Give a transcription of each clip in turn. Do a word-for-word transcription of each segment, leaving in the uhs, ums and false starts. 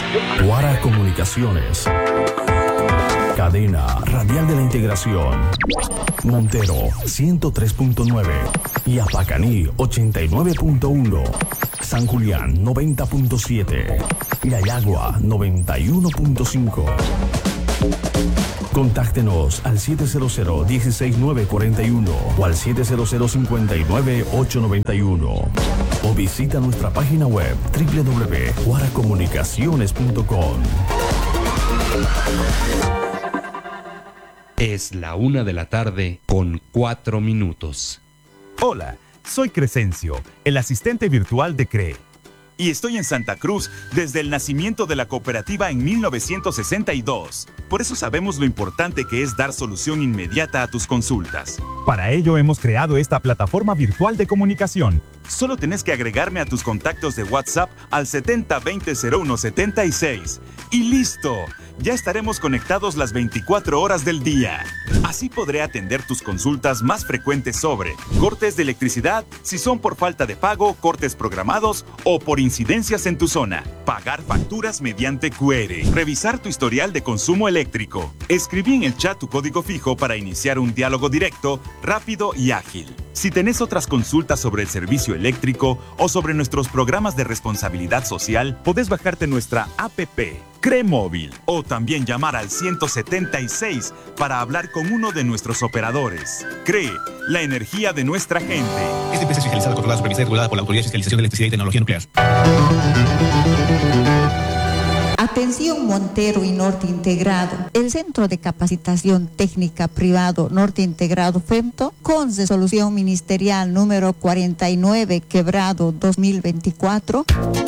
Guara Comunicaciones. Cadena Radial de la Integración. Montero ciento tres punto nueve y Apacaní ochenta y nueve punto uno. San Julián noventa punto siete. Yayagua noventa y uno punto cinco. Contáctenos al siete cero cero, uno seis nueve cuatro uno o al siete cero cero, cinco nueve, ocho nueve uno o visita nuestra página web doble u doble u doble u punto guara comunicaciones punto com. Es la una de la tarde con cuatro minutos. Hola, soy Crescencio, el asistente virtual de C R E. Y estoy en Santa Cruz desde el nacimiento de la cooperativa en mil novecientos sesenta y dos. Por eso sabemos lo importante que es dar solución inmediata a tus consultas. Para ello hemos creado esta plataforma virtual de comunicación. Solo tenés que agregarme a tus contactos de WhatsApp al setenta veinte cero uno setenta y seis. ¡Y listo! Ya estaremos conectados las veinticuatro horas del día. Así podré atender tus consultas más frecuentes sobre cortes de electricidad, si son por falta de pago, cortes programados o por incidencias en tu zona. Pagar facturas mediante Q R. Revisar tu historial de consumo eléctrico. Escribí en el chat tu código fijo para iniciar un diálogo directo, rápido y ágil. Si tenés otras consultas sobre el servicio eléctrico o sobre nuestros programas de responsabilidad social, podés bajarte nuestra app C R E Móvil o también llamar al ciento setenta y seis para hablar con uno de nuestros operadores. C R E, la energía de nuestra gente. Esta empresa es fiscalizada, controlada, supervisada y regulada por la Autoridad de Fiscalización de Electricidad y Tecnología Nuclear. Atención Montero y Norte Integrado. El Centro de Capacitación Técnica Privado Norte Integrado FEMTO, con resolución ministerial número cuarenta y nueve quebrado dos mil veinticuatro,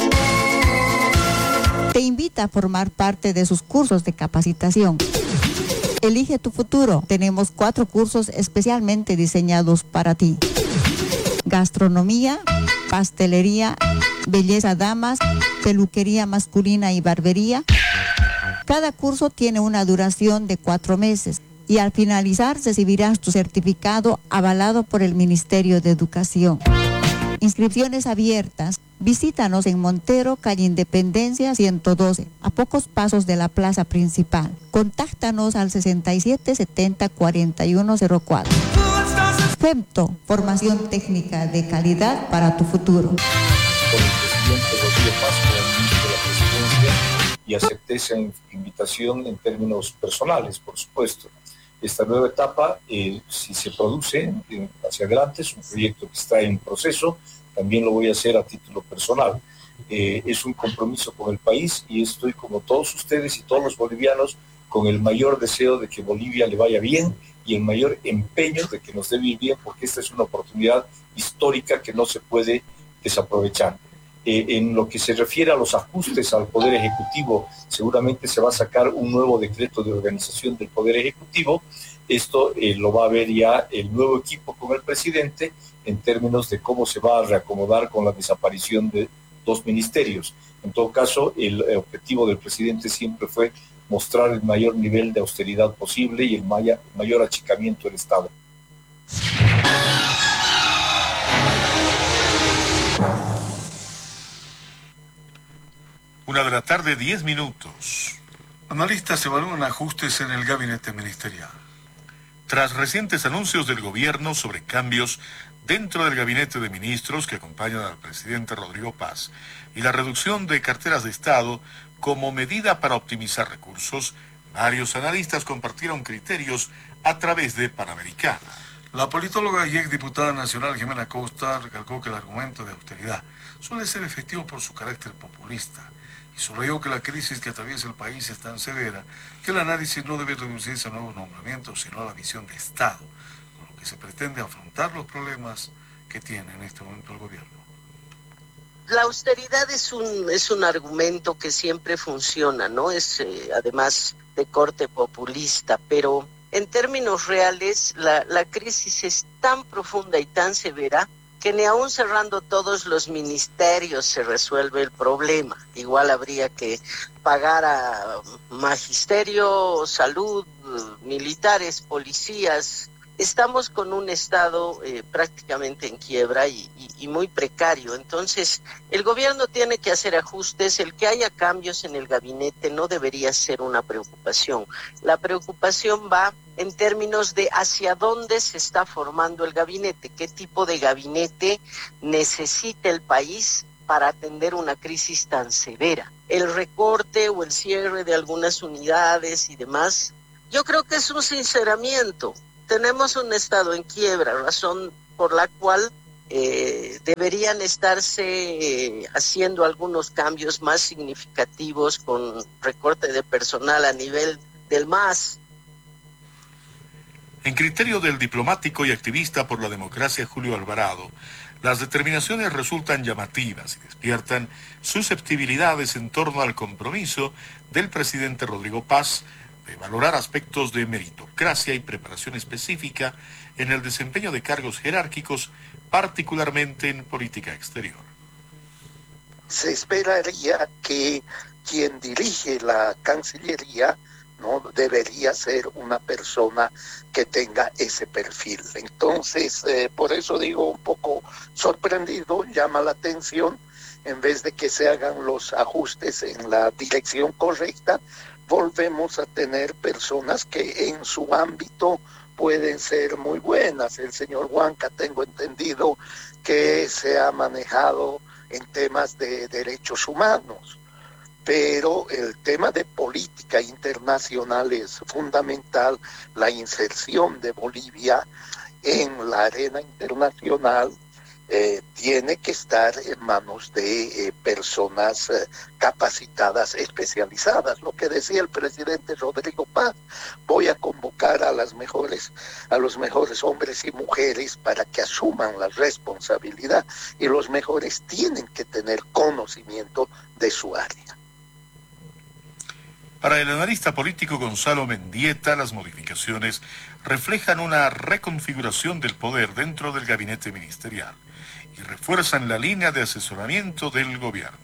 te invita a formar parte de sus cursos de capacitación. Elige tu futuro. Tenemos cuatro cursos especialmente diseñados para ti: gastronomía, pastelería, belleza damas, peluquería masculina y barbería. Cada curso tiene una duración de cuatro meses y al finalizar recibirás tu certificado avalado por el Ministerio de Educación. Inscripciones abiertas. Visítanos en Montero, calle Independencia ciento doce, a pocos pasos de la plaza principal. Contáctanos al sesenta y siete setenta cuarenta y uno cero cuatro. FEMTO, formación técnica de calidad para tu futuro. Con el presidente Rodrigo Paz, con el ministro de la Presidencia, y acepté esa invitación en términos personales, por supuesto. Esta nueva etapa, eh, si se produce eh, hacia adelante, es un proyecto que está en proceso, también lo voy a hacer a título personal. Eh, es un compromiso con el país y estoy, como todos ustedes y todos los bolivianos, con el mayor deseo de que Bolivia le vaya bien y el mayor empeño de que nos dé bien, porque esta es una oportunidad histórica que no se puede desaprovechar. Eh, en lo que se refiere a los ajustes al Poder Ejecutivo, seguramente se va a sacar un nuevo decreto de organización del Poder Ejecutivo. Esto eh, lo va a ver ya el nuevo equipo con el presidente en términos de cómo se va a reacomodar con la desaparición de dos ministerios. En todo caso, el objetivo del presidente siempre fue mostrar el mayor nivel de austeridad posible y el mayor, mayor achicamiento del Estado. Una de la tarde, diez minutos. Analistas evalúan ajustes en el gabinete ministerial. Tras recientes anuncios del gobierno sobre cambios dentro del gabinete de ministros que acompañan al presidente Rodrigo Paz y la reducción de carteras de Estado como medida para optimizar recursos, varios analistas compartieron criterios a través de Panamericana. La politóloga y exdiputada nacional Jimena Costa recalcó que el argumento de austeridad suele ser efectivo por su carácter populista y subrayó que la crisis que atraviesa el país es tan severa que el análisis no debe reducirse a nuevos nombramientos, sino a la visión de Estado, con lo que se pretende afrontar los problemas que tiene en este momento el gobierno. La austeridad es un, es un argumento que siempre funciona, ¿no? Es eh, además de corte populista, pero en términos reales la, la crisis es tan profunda y tan severa que ni aún cerrando todos los ministerios se resuelve el problema. Igual habría que pagar a magisterio, salud, militares, policías, estamos con un Estado eh, prácticamente en quiebra y, y, y muy precario. Entonces, el gobierno tiene que hacer ajustes. El que haya cambios en el gabinete no debería ser una preocupación. La preocupación va en términos de hacia dónde se está formando el gabinete, qué tipo de gabinete necesita el país para atender una crisis tan severa. El recorte o el cierre de algunas unidades y demás, yo creo que es un sinceramiento. Tenemos un Estado en quiebra, razón por la cual eh, deberían estarse eh, haciendo algunos cambios más significativos con recorte de personal a nivel del M A S. En criterio del diplomático y activista por la democracia Julio Alvarado, las determinaciones resultan llamativas y despiertan susceptibilidades en torno al compromiso del presidente Rodrigo Paz de valorar aspectos de meritocracia y preparación específica en el desempeño de cargos jerárquicos, particularmente en política exterior. Se esperaría que quien dirige la Cancillería no debería ser una persona que tenga ese perfil. Entonces, eh, por eso digo, un poco sorprendido, llama la atención, en vez de que se hagan los ajustes en la dirección correcta, volvemos a tener personas que en su ámbito pueden ser muy buenas. El señor Huanca, tengo entendido que se ha manejado en temas de derechos humanos, pero el tema de política internacional es fundamental. La inserción de Bolivia en la arena internacional eh, tiene que estar en manos de eh, personas eh, capacitadas, especializadas. Lo que decía el presidente Rodrigo Paz, voy a convocar a las mejores, a los mejores hombres y mujeres para que asuman la responsabilidad, y los mejores tienen que tener conocimiento de su área. Para el analista político Gonzalo Mendieta, las modificaciones reflejan una reconfiguración del poder dentro del gabinete ministerial y refuerzan la línea de asesoramiento del gobierno.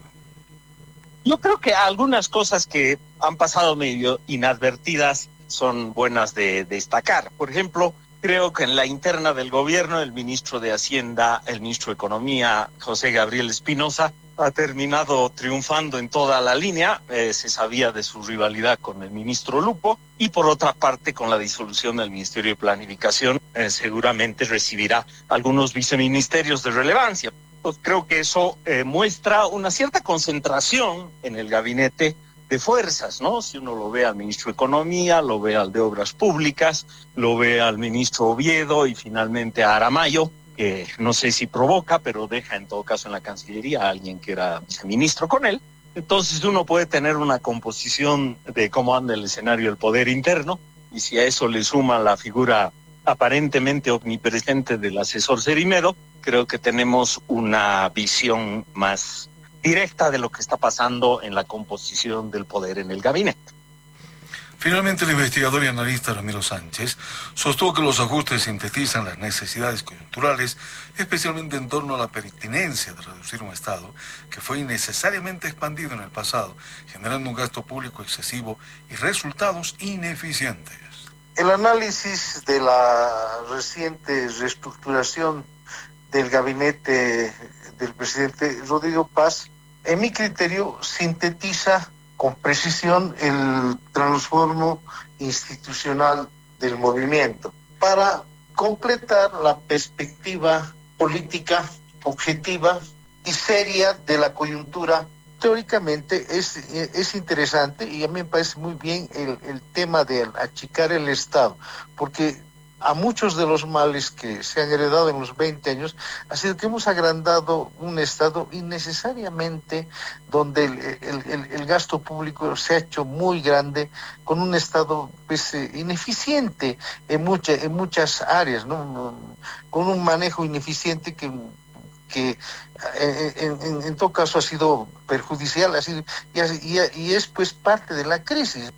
Yo creo que algunas cosas que han pasado medio inadvertidas son buenas de destacar. Por ejemplo, creo que en la interna del gobierno, el ministro de Hacienda, el ministro de Economía, José Gabriel Espinosa, ha terminado triunfando en toda la línea. Eh, se sabía de su rivalidad con el ministro Lupo, y por otra parte, con la disolución del Ministerio de Planificación, eh, seguramente recibirá algunos viceministerios de relevancia. Pues creo que eso eh, muestra una cierta concentración en el gabinete de fuerzas, ¿no? Si uno lo ve al ministro de Economía, lo ve al de Obras Públicas, lo ve al ministro Oviedo y finalmente a Aramayo, que no sé si provoca, pero deja en todo caso en la Cancillería a alguien que era viceministro con él. Entonces uno puede tener una composición de cómo anda el escenario del poder interno, y si a eso le suma la figura aparentemente omnipresente del asesor Cerimero, creo que tenemos una visión más directa de lo que está pasando en la composición del poder en el gabinete. Finalmente, el investigador y analista Ramiro Sánchez sostuvo que los ajustes sintetizan las necesidades coyunturales, especialmente en torno a la pertinencia de reducir un Estado que fue innecesariamente expandido en el pasado, generando un gasto público excesivo y resultados ineficientes. El análisis de la reciente reestructuración del gabinete del presidente Rodrigo Paz, en mi criterio, sintetiza con precisión el transformo institucional del movimiento para completar la perspectiva política objetiva y seria de la coyuntura. Teóricamente es, es interesante, y a mí me parece muy bien el, el tema de achicar el Estado, porque a muchos de los males que se han heredado en los veinte años ha sido que hemos agrandado un Estado innecesariamente, donde el, el, el, el gasto público se ha hecho muy grande, con un Estado pues, ineficiente en, mucha, en muchas áreas, ¿no? Con un manejo ineficiente que, que en, en, en todo caso ha sido perjudicial, ha sido, y, y, y es pues parte de la crisis.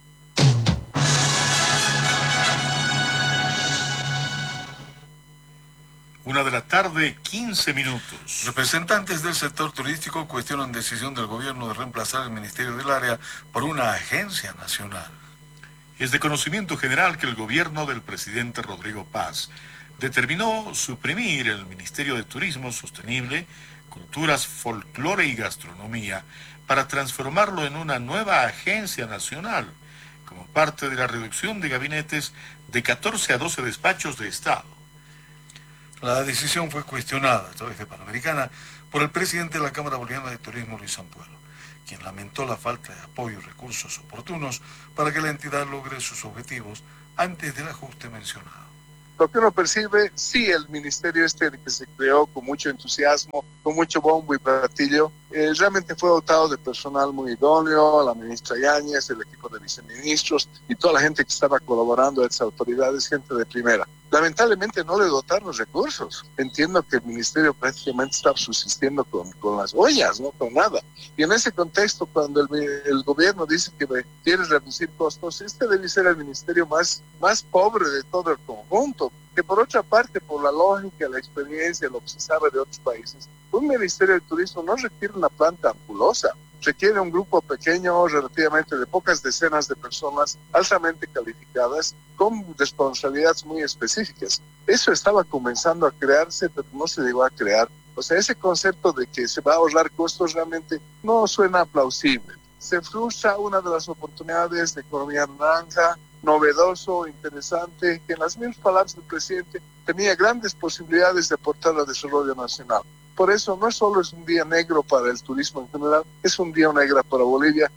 Una de la tarde, quince minutos. Representantes del sector turístico cuestionan decisión del gobierno de reemplazar el Ministerio del Área por una agencia nacional. Es de conocimiento general que el gobierno del presidente Rodrigo Paz determinó suprimir el Ministerio de Turismo Sostenible, Culturas, Folclore y Gastronomía para transformarlo en una nueva agencia nacional, como parte de la reducción de gabinetes de catorce a doce despachos de Estado. La decisión fue cuestionada a través de Panamericana por el presidente de la Cámara Boliviana de Turismo, Luis Ampuero, quien lamentó la falta de apoyo y recursos oportunos para que la entidad logre sus objetivos antes del ajuste mencionado. Lo que uno percibe, sí, el ministerio este que se creó con mucho entusiasmo, con mucho bombo y platillo, eh, realmente fue dotado de personal muy idóneo, la ministra Yáñez, el equipo de viceministros y toda la gente que estaba colaborando a esas autoridades, gente de primera. Lamentablemente no le dotaron recursos. Entiendo que el ministerio prácticamente estaba subsistiendo con, con las ollas, no con nada. Y en ese contexto, cuando el, el gobierno dice que quiere reducir costos, este debe ser el ministerio más, más pobre de todo el conjunto. Que por otra parte, por la lógica, la experiencia, lo que se sabe de otros países, un ministerio de turismo no requiere una planta ampulosa. Requiere un grupo pequeño, relativamente de pocas decenas de personas altamente calificadas, con responsabilidades muy específicas. Eso estaba comenzando a crearse, pero no se llegó a crear. O sea, ese concepto de que se va a ahorrar costos realmente no suena plausible. Se frustra una de las oportunidades de economía naranja, novedoso, interesante, que en las mismas palabras del presidente tenía grandes posibilidades de aportar al desarrollo nacional. Por eso no solo es un día negro para el turismo en general, es un día negro para Bolivia.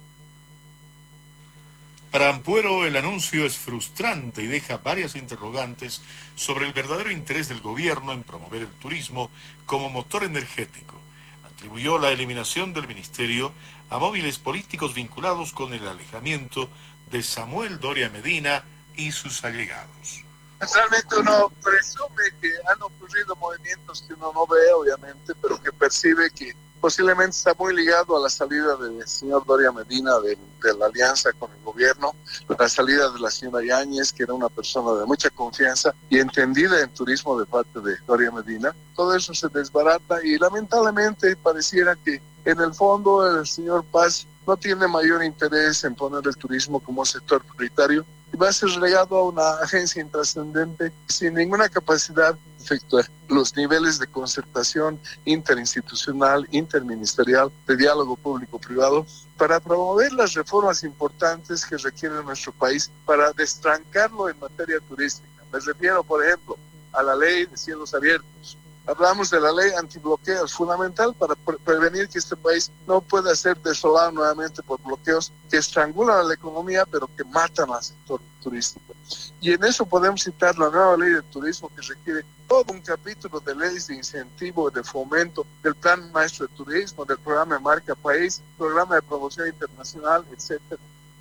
Para Ampuero, el anuncio es frustrante y deja varias interrogantes sobre el verdadero interés del gobierno en promover el turismo como motor energético. Atribuyó la eliminación del ministerio a móviles políticos vinculados con el alejamiento de Samuel Doria Medina y sus allegados. Realmente uno presume que han ocurrido movimientos que uno no ve, obviamente, pero que percibe que posiblemente está muy ligado a la salida del señor Doria Medina de, de la alianza con el gobierno, la salida de la señora Yáñez, que era una persona de mucha confianza y entendida en turismo de parte de Doria Medina. Todo eso se desbarata y lamentablemente pareciera que en el fondo el señor Paz no tiene mayor interés en poner el turismo como sector prioritario y va a ser relegado a una agencia intrascendente sin ninguna capacidad de efectuar los niveles de concertación interinstitucional, interministerial, de diálogo público-privado para promover las reformas importantes que requiere nuestro país para destrancarlo en materia turística. Me refiero, por ejemplo, a la ley de cielos abiertos. Hablamos de la ley antibloqueos, fundamental para pre prevenir que este país no pueda ser desolado nuevamente por bloqueos que estrangulan a la economía, pero que matan al sector turístico. Y en eso podemos citar la nueva ley de turismo que requiere todo un capítulo de leyes de incentivo, de fomento, del plan maestro de turismo, del programa de marca país, programa de promoción internacional, etcétera.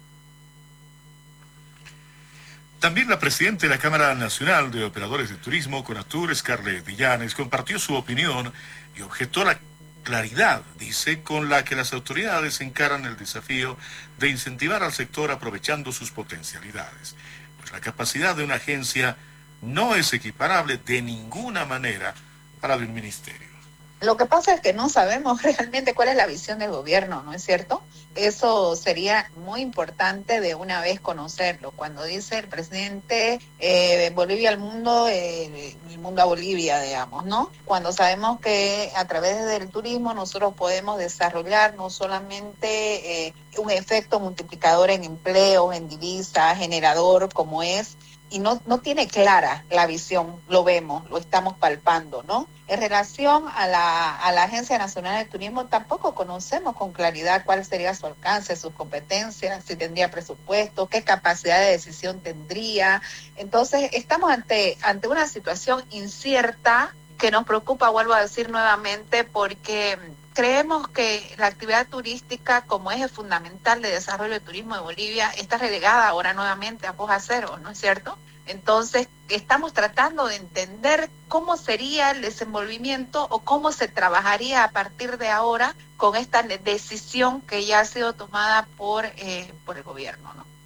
También la presidenta de la Cámara Nacional de Operadores de Turismo, CONATUR, Scarlett Villanes, compartió su opinión y objetó la claridad, dice, con la que las autoridades encaran el desafío de incentivar al sector aprovechando sus potencialidades. Pues la capacidad de una agencia no es equiparable de ninguna manera a la de un ministerio. Lo que pasa es que no sabemos realmente cuál es la visión del gobierno, ¿no es cierto? Eso sería muy importante de una vez conocerlo. Cuando dice el presidente eh, Bolivia al mundo, eh, el mundo a Bolivia, digamos, ¿no? Cuando sabemos que a través del turismo nosotros podemos desarrollar no solamente eh, un efecto multiplicador en empleos, en divisas, generador como es, y no, no tiene clara la visión, lo vemos, lo estamos palpando, ¿no? En relación a la, a la Agencia Nacional de Turismo, tampoco conocemos con claridad cuál sería su alcance, sus competencias, si tendría presupuesto, qué capacidad de decisión tendría. Entonces, estamos ante, ante una situación incierta que nos preocupa, vuelvo a decir nuevamente, porque creemos que la actividad turística como eje fundamental de desarrollo del turismo de Bolivia está relegada ahora nuevamente a voz a cero, ¿no es cierto? Entonces, estamos tratando de entender cómo sería el desenvolvimiento o cómo se trabajaría a partir de ahora con esta decisión que ya ha sido tomada por, eh, por el gobierno, ¿no?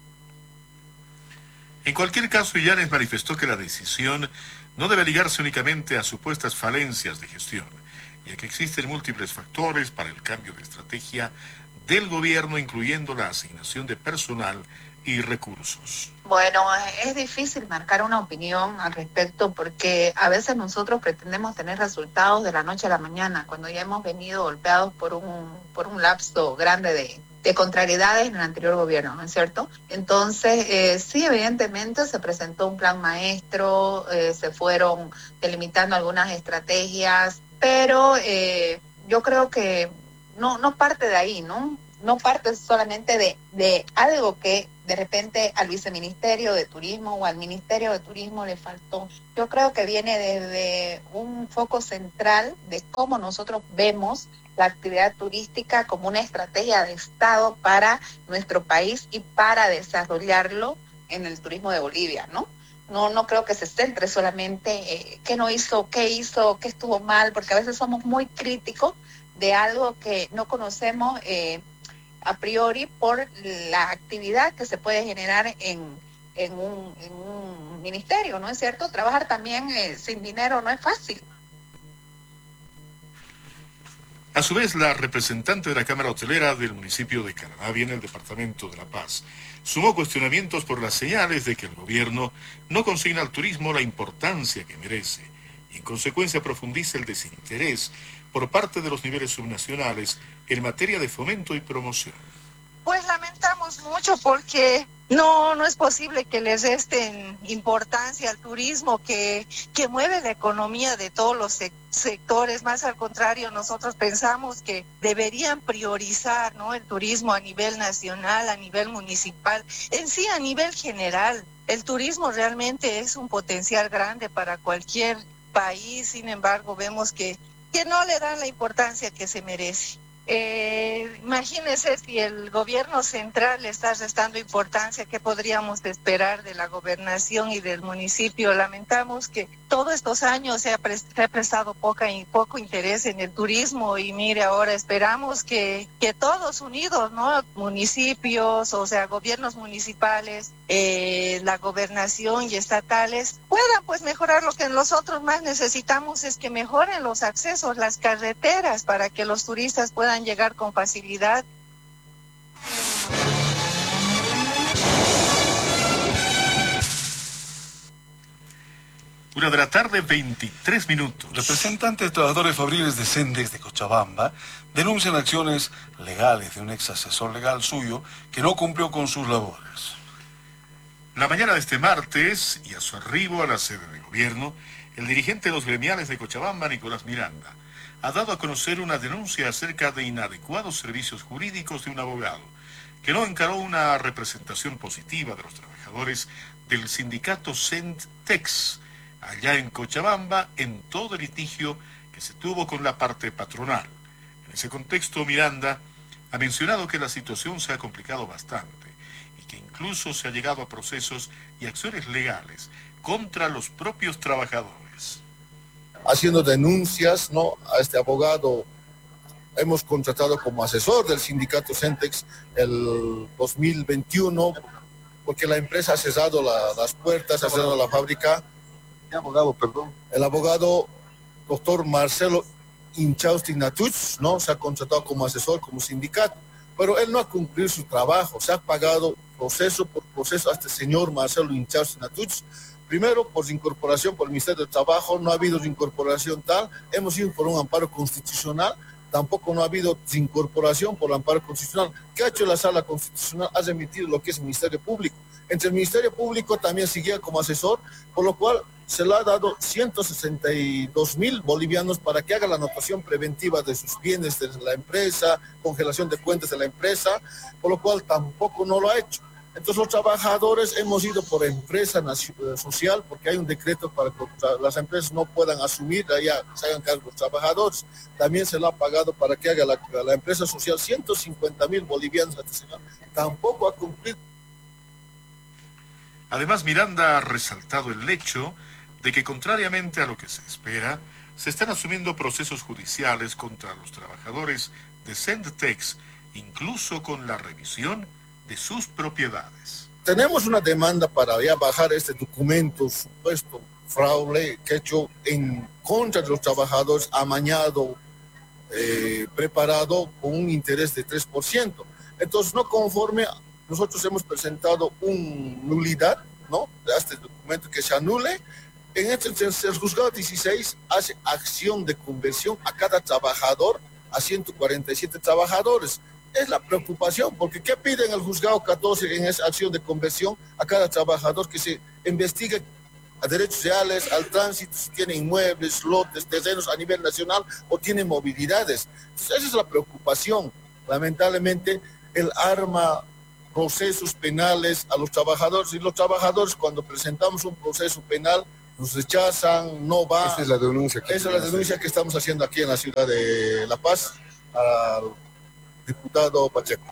En cualquier caso, Yanes manifestó que la decisión no debe ligarse únicamente a supuestas falencias de gestión, ya que existen múltiples factores para el cambio de estrategia del gobierno, incluyendo la asignación de personal y recursos. Bueno, es difícil marcar una opinión al respecto porque a veces nosotros pretendemos tener resultados de la noche a la mañana, cuando ya hemos venido golpeados por un, por un lapso grande de, de contrariedades en el anterior gobierno, ¿no es cierto? Entonces, eh, sí, evidentemente se presentó un plan maestro, eh, se fueron delimitando algunas estrategias, pero eh, yo creo que no, no parte de ahí, ¿no? No parte solamente de, de algo que de repente al viceministerio de Turismo o al Ministerio de Turismo le faltó. Yo creo que viene desde un foco central de cómo nosotros vemos la actividad turística como una estrategia de Estado para nuestro país y para desarrollarlo en el turismo de Bolivia, ¿no? No, no creo que se centre solamente eh, qué no hizo, qué hizo, qué estuvo mal, porque a veces somos muy críticos de algo que no conocemos eh, a priori por la actividad que se puede generar en, en, un, en un ministerio, ¿no es cierto? Trabajar también eh, sin dinero no es fácil. A su vez, la representante de la Cámara Hotelera del municipio de Caranavi en el departamento de La Paz sumó cuestionamientos por las señales de que el gobierno no consigna al turismo la importancia que merece y en consecuencia profundiza el desinterés por parte de los niveles subnacionales en materia de fomento y promoción. Pues lamentamos mucho porque no, no es posible que les resten importancia al turismo que, que mueve la economía de todos los sec- sectores. Más al contrario, nosotros pensamos que deberían priorizar, ¿no?, el turismo a nivel nacional, a nivel municipal, en sí a nivel general. El turismo realmente es un potencial grande para cualquier país, sin embargo vemos que que no le dan la importancia que se merece. Eh, imagínense si el gobierno central le está restando importancia, ¿qué podríamos esperar de la gobernación y del municipio? Lamentamos que todos estos años se ha, pre- se ha prestado poca y poco interés en el turismo y mire, ahora esperamos que, que todos unidos, ¿no?, municipios, o sea, gobiernos municipales, eh, la gobernación y estatales, puedan pues mejorar. Lo que nosotros más necesitamos es que mejoren los accesos, las carreteras, para que los turistas puedan llegar con facilidad. Una de la tarde, veintitrés minutos. Representantes de trabajadores fabriles de Sendex de Cochabamba denuncian acciones legales de un ex asesor legal suyo que no cumplió con sus labores. La mañana de este martes, y a su arribo a la sede de gobierno, el dirigente de los gremiales de Cochabamba, Nicolás Miranda, ha dado a conocer una denuncia acerca de inadecuados servicios jurídicos de un abogado, que no encaró una representación positiva de los trabajadores del sindicato Sentex, allá en Cochabamba, en todo el litigio que se tuvo con la parte patronal. En ese contexto, Miranda ha mencionado que la situación se ha complicado bastante y que incluso se ha llegado a procesos y acciones legales contra los propios trabajadores. Haciendo denuncias, ¿no?, a este abogado. Hemos contratado como asesor del sindicato Sentex el dos mil veintiuno, porque la empresa ha cerrado la, las puertas, ha cerrado la fábrica. ¿Qué abogado, perdón? El abogado doctor Marcelo Inchausti Natuch, ¿no?, se ha contratado como asesor, como sindicato, pero él no ha cumplido su trabajo. Se ha pagado proceso por proceso a este señor Marcelo Inchausti Natuch. Primero, por su incorporación por el Ministerio de Trabajo, no ha habido incorporación tal. Hemos ido por un amparo constitucional, tampoco no ha habido incorporación por el amparo constitucional. ¿Qué ha hecho la Sala Constitucional? Ha remitido lo que es el Ministerio Público. Entre el Ministerio Público también seguía como asesor, por lo cual se le ha dado ciento sesenta y dos mil bolivianos para que haga la anotación preventiva de sus bienes de la empresa, congelación de cuentas de la empresa, por lo cual tampoco no lo ha hecho. Entonces los trabajadores hemos ido por empresa social, porque hay un decreto para que las empresas no puedan asumir, allá se hagan cargo los trabajadores. También se le ha pagado para que haga la, la empresa social ciento cincuenta mil bolivianos a este señor. Tampoco ha cumplido. Además, Miranda ha resaltado el hecho de que, contrariamente a lo que se espera, se están asumiendo procesos judiciales contra los trabajadores de Sentex, incluso con la revisión de sus propiedades. Tenemos una demanda para ya bajar este documento supuesto fraude que ha hecho en contra de los trabajadores, amañado, eh, preparado con un interés de tres por ciento. Entonces, no conforme, nosotros hemos presentado una nulidad, ¿no?, de este documento que se anule. En este tercer juzgado dieciséis hace acción de conversión a cada trabajador, a ciento cuarenta y siete trabajadores. Es la preocupación, porque ¿qué piden el juzgado catorce en esa acción de conversión a cada trabajador? Que se investigue a derechos reales, al tránsito, si tiene inmuebles, lotes, terrenos a nivel nacional o tiene movilidades. Entonces, esa es la preocupación. Lamentablemente, el arma procesos penales a los trabajadores, y los trabajadores cuando presentamos un proceso penal nos rechazan, no va. Esa es la denuncia que, Esa es la denuncia que estamos haciendo aquí en la ciudad de La Paz al diputado Pacheco.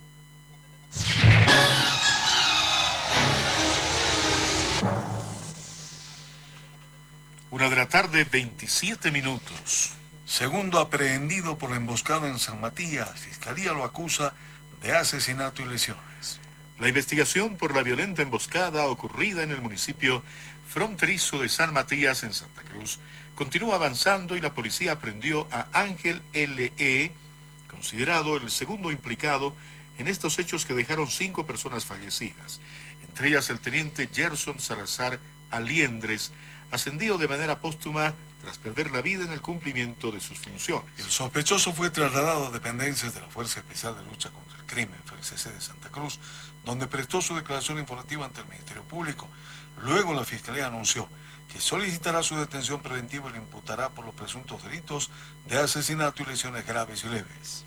Una de la tarde, veintisiete minutos. Segundo aprehendido por la emboscada en San Matías. Fiscalía lo acusa de asesinato y lesiones. La investigación por la violenta emboscada ocurrida en el municipio fronterizo de San Matías, en Santa Cruz, continúa avanzando y la policía aprendió a Ángel L E, considerado el segundo implicado en estos hechos que dejaron cinco personas fallecidas, entre ellas el teniente Gerson Salazar Aliendres, ascendido de manera póstuma tras perder la vida en el cumplimiento de sus funciones. El sospechoso fue trasladado a dependencias de la Fuerza Especial de Lucha contra el Crimen, F S C de Santa Cruz, donde prestó su declaración informativa ante el Ministerio Público. Luego la Fiscalía anunció que solicitará su detención preventiva y le imputará por los presuntos delitos de asesinato y lesiones graves y leves.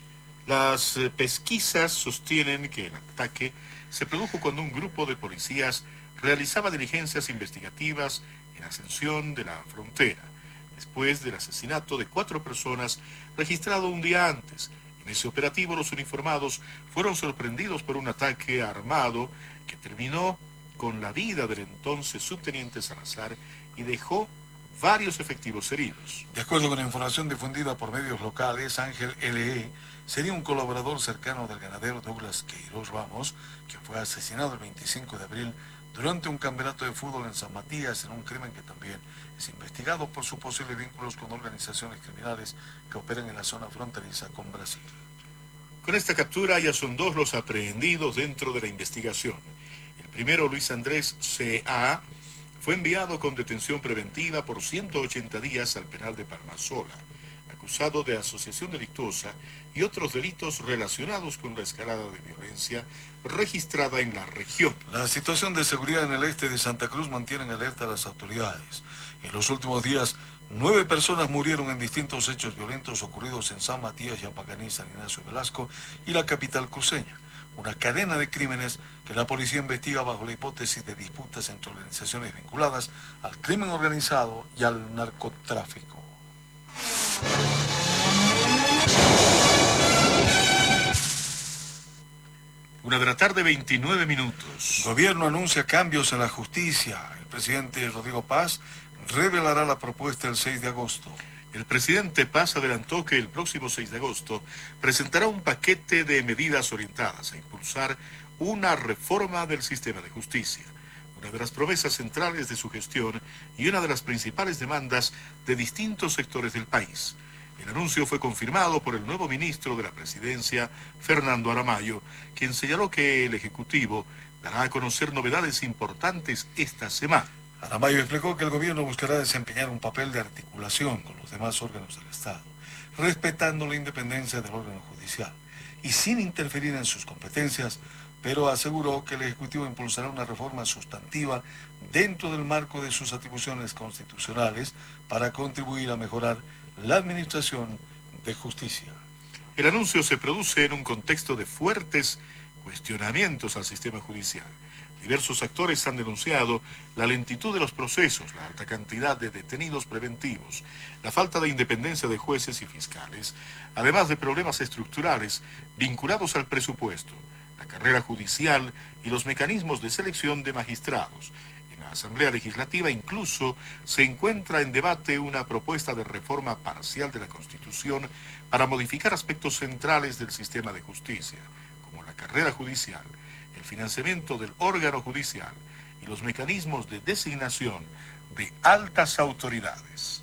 Las eh, pesquisas sostienen que el ataque se produjo cuando un grupo de policías realizaba diligencias investigativas en Ascensión de la Frontera, después del asesinato de cuatro personas registrado un día antes. En ese operativo los uniformados fueron sorprendidos por un ataque armado que terminó con la vida del entonces subteniente Salazar y dejó varios efectivos heridos. De acuerdo con la información difundida por medios locales, Ángel L E sería un colaborador cercano del ganadero Douglas Queiroz Ramos, quien fue asesinado el veinticinco de abril durante un campeonato de fútbol en San Matías, en un crimen que también es investigado por sus posibles vínculos con organizaciones criminales que operan en la zona fronteriza con Brasil. Con esta captura ya son dos los aprehendidos dentro de la investigación. El primero, Luis Andrés C A, fue enviado con detención preventiva por ciento ochenta días al penal de Palmasola, acusado de asociación delictuosa y otros delitos relacionados con la escalada de violencia registrada en la región. La situación de seguridad en el este de Santa Cruz mantiene en alerta a las autoridades. En los últimos días, nueve personas murieron en distintos hechos violentos ocurridos en San Matías, Yapacaní, San Ignacio Velasco y la capital cruceña. Una cadena de crímenes que la policía investiga bajo la hipótesis de disputas entre organizaciones vinculadas al crimen organizado y al narcotráfico. Una de la tarde, veintinueve minutos. El gobierno anuncia cambios en la justicia. El presidente Rodrigo Paz revelará la propuesta el seis de agosto. El presidente Paz adelantó que el próximo seis de agosto presentará un paquete de medidas orientadas a impulsar una reforma del sistema de justicia, una de las promesas centrales de su gestión y una de las principales demandas de distintos sectores del país. El anuncio fue confirmado por el nuevo ministro de la Presidencia, Fernando Aramayo, quien señaló que el Ejecutivo dará a conocer novedades importantes esta semana. Aramayo explicó que el gobierno buscará desempeñar un papel de articulación con los demás órganos del Estado, respetando la independencia del órgano judicial y sin interferir en sus competencias, pero aseguró que el Ejecutivo impulsará una reforma sustantiva dentro del marco de sus atribuciones constitucionales para contribuir a mejorar la administración de justicia. El anuncio se produce en un contexto de fuertes cuestionamientos al sistema judicial. Diversos actores han denunciado la lentitud de los procesos, la alta cantidad de detenidos preventivos, la falta de independencia de jueces y fiscales, además de problemas estructurales vinculados al presupuesto, la carrera judicial y los mecanismos de selección de magistrados. En la Asamblea Legislativa incluso se encuentra en debate una propuesta de reforma parcial de la Constitución para modificar aspectos centrales del sistema de justicia, como la carrera judicial, el financiamiento del órgano judicial y los mecanismos de designación de altas autoridades.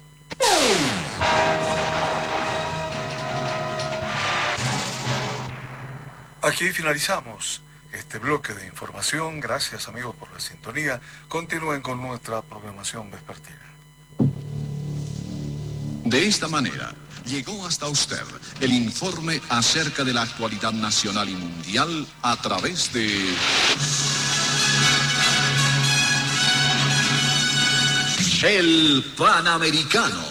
Aquí finalizamos. este bloque de información. Gracias, amigos, por la sintonía. Continúen con nuestra programación vespertina. De esta manera, llegó hasta usted el informe acerca de la actualidad nacional y mundial a través de El Panamericano.